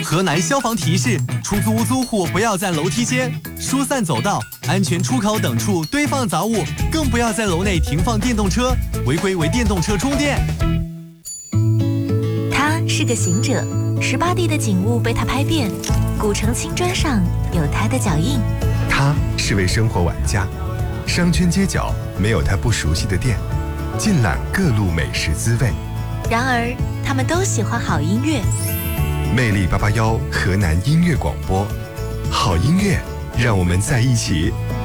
河南消防提示：出租屋租户不要在楼梯间、疏散走道、安全出口等处堆放杂物，更不要在楼内停放电动车，违规为电动车充电。 他是个行者，18地的景物被他拍遍，古城青砖上有他的脚印。 他是位生活玩家，商圈街角没有他不熟悉的店，尽览各路美食滋味。 然而，他们都喜欢好音乐。 魅力881河南音乐广播，好音乐，让我们在一起。